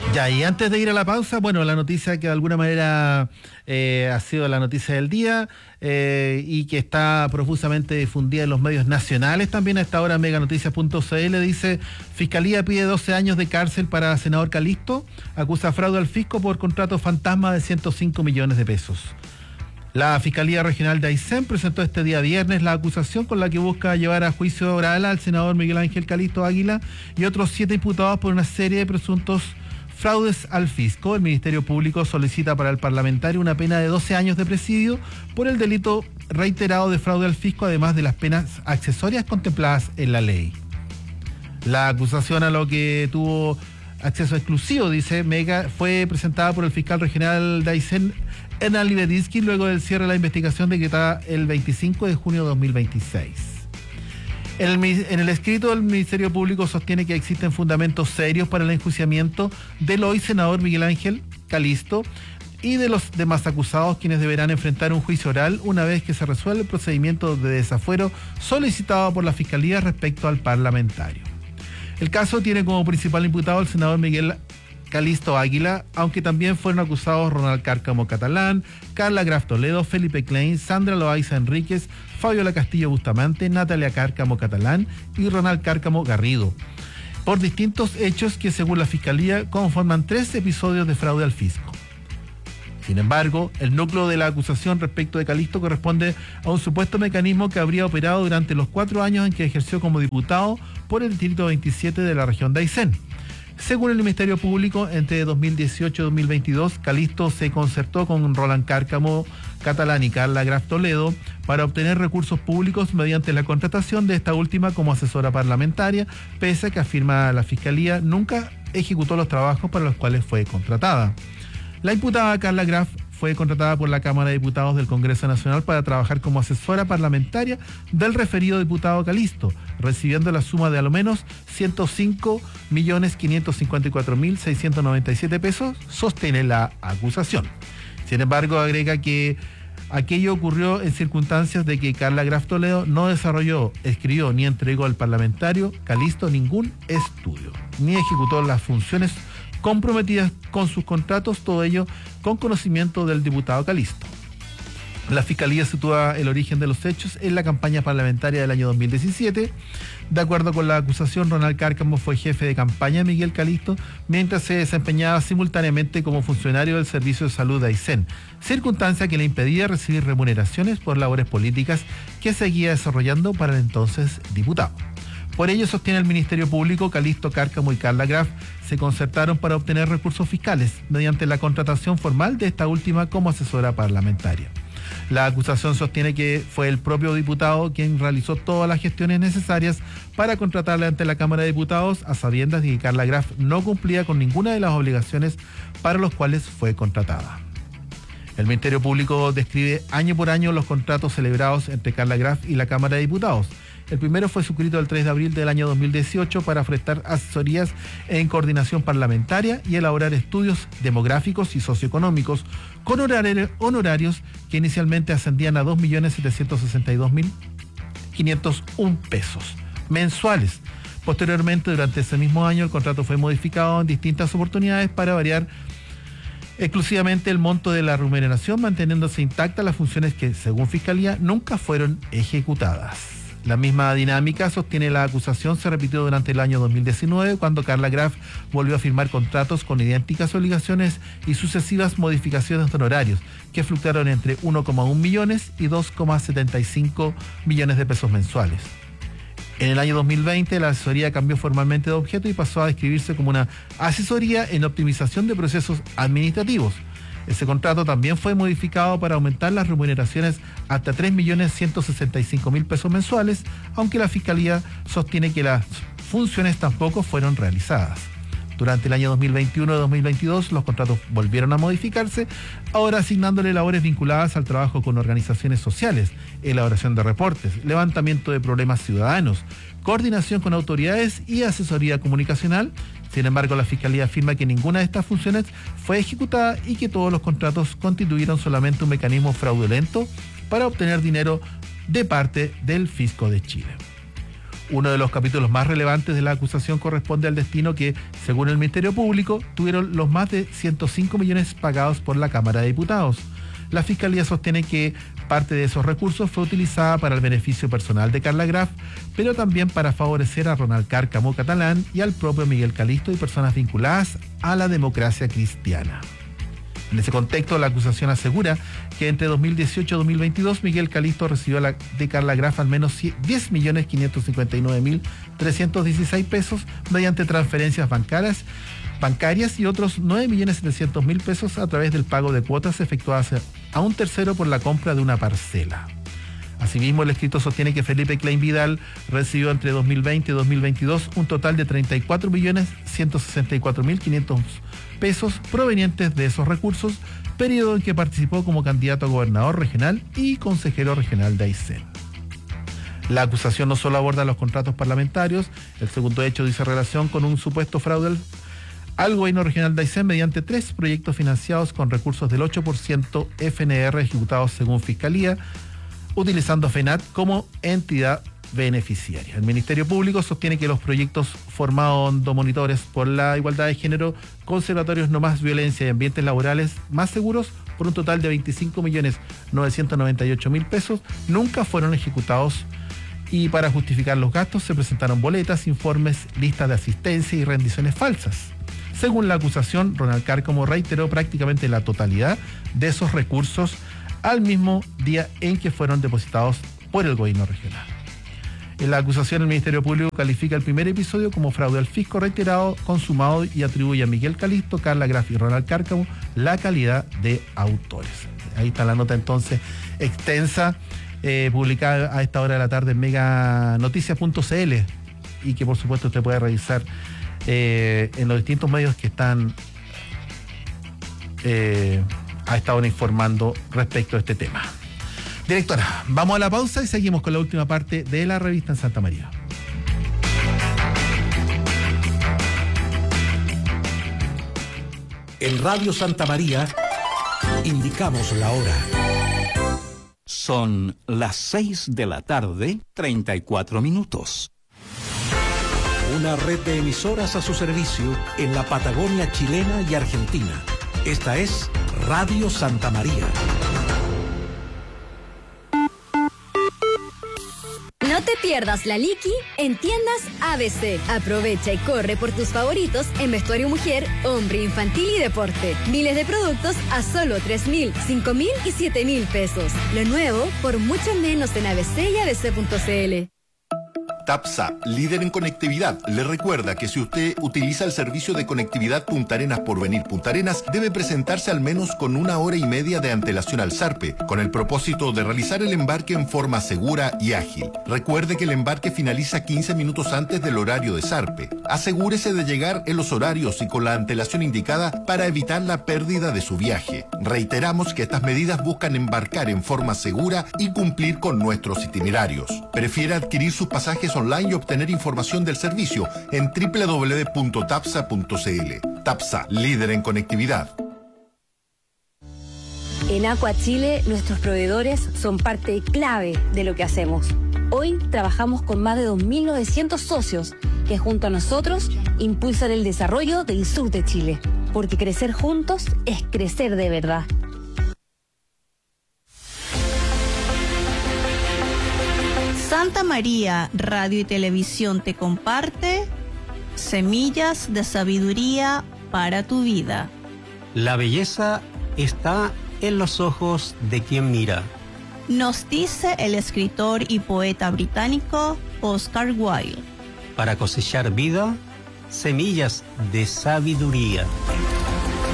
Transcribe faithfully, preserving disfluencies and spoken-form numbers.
Ya, y antes de ir a la pausa, bueno, la noticia que de alguna manera eh, ha sido la noticia del día eh, y que está profusamente difundida en los medios nacionales también a esta hora, meganoticias punto c l, dice: Fiscalía pide doce años de cárcel para senador Calisto, acusa fraude al fisco por contrato fantasma de ciento cinco millones de pesos. La Fiscalía Regional de Aysén presentó este día viernes la acusación con la que busca llevar a juicio oral al senador Miguel Ángel Calisto Águila y otros siete imputados por una serie de presuntos fraudes al fisco. El Ministerio Público solicita para el parlamentario una pena de doce años de presidio por el delito reiterado de fraude al fisco, además de las penas accesorias contempladas en la ley. La acusación, a lo que tuvo acceso exclusivo, dice Mega, fue presentada por el fiscal regional de Aysén, Hernán Libedinsky, luego del cierre de la investigación decretada el veinticinco de junio de dos mil veintiséis. En el, en el escrito, el Ministerio Público sostiene que existen fundamentos serios para el enjuiciamiento del hoy senador Miguel Ángel Calisto y de los demás acusados, quienes deberán enfrentar un juicio oral una vez que se resuelva el procedimiento de desafuero solicitado por la Fiscalía respecto al parlamentario. El caso tiene como principal imputado al senador Miguel Calisto Águila, aunque también fueron acusados Ronald Cárcamo Catalán, Carla Graf Toledo, Felipe Klein, Sandra Loaiza Enríquez, Fabiola Castillo Bustamante, Natalia Cárcamo Catalán y Ronald Cárcamo Garrido, por distintos hechos que, según la Fiscalía, conforman tres episodios de fraude al fisco. Sin embargo, el núcleo de la acusación respecto de Calisto corresponde a un supuesto mecanismo que habría operado durante los cuatro años en que ejerció como diputado por el distrito veintisiete de la región de Aysén. Según el Ministerio Público, entre dos mil dieciocho y dos mil veintidós, Calisto se concertó con Roland Cárcamo Catalán y Carla Graf Toledo para obtener recursos públicos mediante la contratación de esta última como asesora parlamentaria, pese a que, afirma la Fiscalía, nunca ejecutó los trabajos para los cuales fue contratada. La imputada Carla Graf fue contratada por la Cámara de Diputados del Congreso Nacional para trabajar como asesora parlamentaria del referido diputado Calisto, recibiendo la suma de al menos ciento cinco millones quinientos cincuenta y cuatro mil seiscientos noventa y siete pesos, sostiene la acusación. Sin embargo, agrega que aquello ocurrió en circunstancias de que Carla Graf Toledo no desarrolló, escribió ni entregó al parlamentario Calisto ningún estudio, ni ejecutó las funciones comprometidas con sus contratos, todo ello con conocimiento del diputado Calisto. La Fiscalía sitúa el origen de los hechos en la campaña parlamentaria del año dos mil diecisiete. De acuerdo con la acusación, Ronald Cárcamo fue jefe de campaña de Miguel Calisto mientras se desempeñaba simultáneamente como funcionario del Servicio de Salud de Aysén, circunstancia que le impedía recibir remuneraciones por labores políticas que seguía desarrollando para el entonces diputado. Por ello, sostiene el Ministerio Público, Calisto, Cárcamo y Carla Graf se concertaron para obtener recursos fiscales mediante la contratación formal de esta última como asesora parlamentaria. La acusación sostiene que fue el propio diputado quien realizó todas las gestiones necesarias para contratarla ante la Cámara de Diputados, a sabiendas de que Carla Graf no cumplía con ninguna de las obligaciones para los cuales fue contratada. El Ministerio Público describe año por año los contratos celebrados entre Carla Graf y la Cámara de Diputados. El primero fue suscrito el tres de abril del año dos mil dieciocho para prestar asesorías en coordinación parlamentaria y elaborar estudios demográficos y socioeconómicos con honorarios que inicialmente ascendían a dos millones setecientos sesenta y dos mil quinientos uno pesos mensuales. Posteriormente, durante ese mismo año, el contrato fue modificado en distintas oportunidades para variar exclusivamente el monto de la remuneración, manteniéndose intactas las funciones que, según Fiscalía, nunca fueron ejecutadas. La misma dinámica, sostiene la acusación, se repitió durante el año dos mil diecinueve, cuando Carla Graf volvió a firmar contratos con idénticas obligaciones y sucesivas modificaciones de honorarios, que fluctuaron entre uno coma uno millones y dos coma setenta y cinco millones de pesos mensuales. En el año dos mil veinte, la asesoría cambió formalmente de objeto y pasó a describirse como una asesoría en optimización de procesos administrativos. Ese contrato también fue modificado para aumentar las remuneraciones hasta tres millones ciento sesenta y cinco mil pesos mensuales, aunque la Fiscalía sostiene que las funciones tampoco fueron realizadas. Durante el año dos mil veintiuno y dos mil veintidós, los contratos volvieron a modificarse, ahora asignándole labores vinculadas al trabajo con organizaciones sociales, elaboración de reportes, levantamiento de problemas ciudadanos, coordinación con autoridades y asesoría comunicacional. Sin embargo, la Fiscalía afirma que ninguna de estas funciones fue ejecutada y que todos los contratos constituyeron solamente un mecanismo fraudulento para obtener dinero de parte del fisco de Chile. Uno de los capítulos más relevantes de la acusación corresponde al destino que, según el Ministerio Público, tuvieron los más de ciento cinco millones pagados por la Cámara de Diputados. La Fiscalía sostiene que parte de esos recursos fue utilizada para el beneficio personal de Carla Graf, pero también para favorecer a Ronald Cárcamo Catalán y al propio Miguel Calisto y personas vinculadas a la democracia cristiana. En ese contexto, la acusación asegura que entre dos mil dieciocho y dos mil veintidós Miguel Calisto recibió la, de Carla Graf al menos diez millones quinientos cincuenta y nueve mil trescientos dieciséis pesos mediante transferencias bancarias, bancarias y otros nueve millones setecientos mil pesos a través del pago de cuotas efectuadas a un tercero por la compra de una parcela. Asimismo, el escrito sostiene que Felipe Klein Vidal recibió entre dos mil veinte y dos mil veintidós un total de treinta y cuatro millones ciento sesenta y cuatro mil quinientos pesos provenientes de esos recursos, periodo en que participó como candidato a gobernador regional y consejero regional de Aysén. La acusación no solo aborda los contratos parlamentarios, el segundo hecho dice relación con un supuesto fraude al gobierno regional de Aysén mediante tres proyectos financiados con recursos del ocho por ciento F N R ejecutados según Fiscalía, utilizando FENAT como entidad beneficiaria. El Ministerio Público sostiene que los proyectos formados monitores por la igualdad de género, conservatorios no más violencia y ambientes laborales más seguros por un total de veinticinco millones novecientos noventa y ocho mil pesos nunca fueron ejecutados, y para justificar los gastos se presentaron boletas, informes, listas de asistencia y rendiciones falsas. Según la acusación, Ronald Cárcamo reiteró prácticamente la totalidad de esos recursos al mismo día en que fueron depositados por el gobierno regional. En la acusación, el Ministerio Público califica el primer episodio como fraude al fisco reiterado, consumado, y atribuye a Miguel Calisto, Carla Graf y Ronald Cárcamo la calidad de autores. Ahí está la nota entonces extensa, eh, publicada a esta hora de la tarde en mega noticias punto c l, y que por supuesto usted puede revisar eh, en los distintos medios que están eh, a esta hora informando respecto a este tema. Directora, vamos a la pausa y seguimos con la última parte de la revista en Santa María. En Radio Santa María indicamos la hora. Son las seis de la tarde, treinta y cuatro minutos. Una red de emisoras a su servicio en la Patagonia chilena y argentina. Esta es Radio Santa María. No te pierdas la Liqui en tiendas A B C. Aprovecha y corre por tus favoritos en vestuario mujer, hombre, infantil y deporte. Miles de productos a solo tres mil, cinco mil y siete mil pesos. Lo nuevo por mucho menos en A B C y A B C punto c l. TAPSA, líder en conectividad, le recuerda que si usted utiliza el servicio de conectividad Punta Arenas Porvenir Punta Arenas, debe presentarse al menos con una hora y media de antelación al ZARPE, con el propósito de realizar el embarque en forma segura y ágil. Recuerde que el embarque finaliza quince minutos antes del horario de ZARPE. Asegúrese de llegar en los horarios y con la antelación indicada para evitar la pérdida de su viaje. Reiteramos que estas medidas buscan embarcar en forma segura y cumplir con nuestros itinerarios. Prefiere adquirir sus pasajes online y obtener información del servicio en doble u doble u doble u punto tapsa punto c l. TAPSA, líder en conectividad. En Aqua Chile, nuestros proveedores son parte clave de lo que hacemos. Hoy trabajamos con más de dos mil novecientos socios que junto a nosotros impulsan el desarrollo del sur de Chile, porque crecer juntos es crecer de verdad. Santa María Radio y Televisión te comparte semillas de sabiduría para tu vida. La belleza está en los ojos de quien mira. Nos dice el escritor y poeta británico Oscar Wilde. Para cosechar vida, semillas de sabiduría.